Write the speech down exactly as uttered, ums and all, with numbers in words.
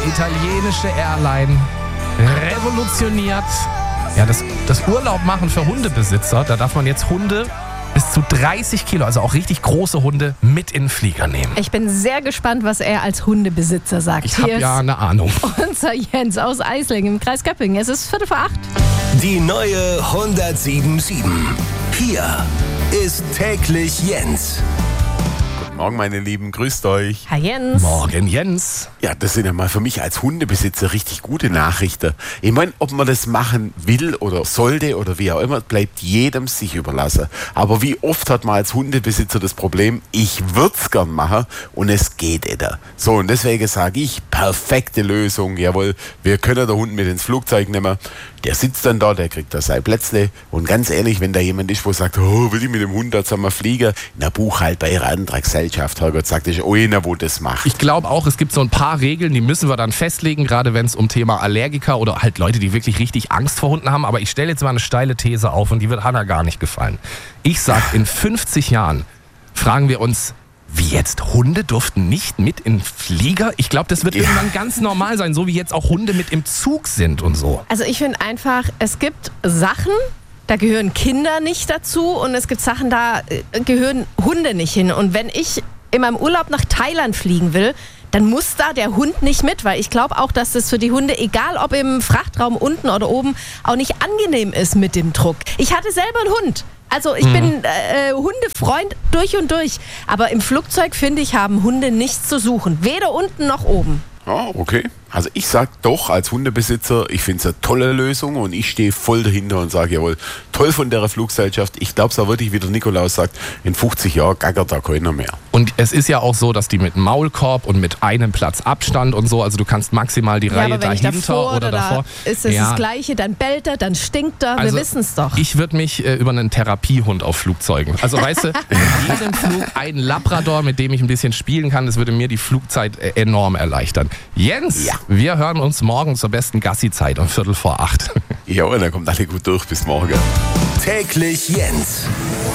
italienische Airline revolutioniert ja, das, das Urlaub machen für Hundebesitzer. Da darf man jetzt Hunde bis zu dreißig Kilo, also auch richtig große Hunde, mit in den Flieger nehmen. Ich bin sehr gespannt, was er als Hundebesitzer sagt. Ich habe ja eine Ahnung. Unser Jens aus Eislingen im Kreis Köppingen. Es ist Viertel vor acht. Die neue hundertsieben Komma sieben. Hier ist täglich Jens. Guten Morgen, meine Lieben, grüßt euch. Hi Jens. Morgen, Jens. Ja, das sind ja mal für mich als Hundebesitzer richtig gute Nachrichten. Ich meine, ob man das machen will oder sollte oder wie auch immer, bleibt jedem sich überlassen. Aber wie oft hat man als Hundebesitzer das Problem, ich würde es gern machen und es geht nicht. So, und deswegen sage ich, perfekte Lösung, jawohl, wir können den Hund mit ins Flugzeug nehmen. Der sitzt dann da, der kriegt da sein Plätzle. Und ganz ehrlich, wenn da jemand ist, wo sagt, oh, will ich mit dem Hund da zusammen fliegen, na, buch halt bei ihrer anderen Gesellschaft. Herrgott, sagt, ist einer, wo das macht. Ich glaube auch, es gibt so ein paar Regeln, die müssen wir dann festlegen, gerade wenn es um Thema Allergiker oder halt Leute, die wirklich richtig Angst vor Hunden haben. Aber ich stelle jetzt mal eine steile These auf und die wird Hannah gar nicht gefallen. Ich sag, in fünfzig Jahren fragen wir uns, wie jetzt, Hunde durften nicht mit in Flieger? Ich glaube, das wird ja irgendwann ganz normal sein, so wie jetzt auch Hunde mit im Zug sind und so. Also ich finde einfach, es gibt Sachen, da gehören Kinder nicht dazu und es gibt Sachen, da äh, gehören Hunde nicht hin. Und wenn ich in meinem Urlaub nach Thailand fliegen will, dann muss da der Hund nicht mit, weil ich glaube auch, dass das für die Hunde, egal ob im Frachtraum unten oder oben, auch nicht angenehm ist mit dem Druck. Ich hatte selber einen Hund. Also ich mhm. bin äh, Hundefreund durch und durch. Aber im Flugzeug, finde ich, haben Hunde nichts zu suchen. Weder unten noch oben. Ja, okay. Also ich sag doch als Hundebesitzer, ich finde es eine tolle Lösung und ich stehe voll dahinter und sage, jawohl, toll von der Fluggesellschaft. Ich glaube es auch wirklich, wie der Nikolaus sagt, in fünfzig Jahren gackert da keiner mehr. Und es ist ja auch so, dass die mit Maulkorb und mit einem Platz Abstand und so, also du kannst maximal die ja, Reihe aber wenn dahinter ich davor oder, oder davor. Ist es ja. das Gleiche, dann bellt er, dann stinkt er, also wir wissen es doch. Ich würde mich äh, über einen Therapiehund auf Flugzeugen, also weißt du, in jedem Flug ein Labrador, mit dem ich ein bisschen spielen kann, das würde mir die Flugzeit äh, enorm erleichtern. Jens, ja. wir hören uns morgen zur besten Gassi-Zeit um Viertel vor acht. Ja, und dann kommt alle gut durch. Bis morgen. Täglich Jens.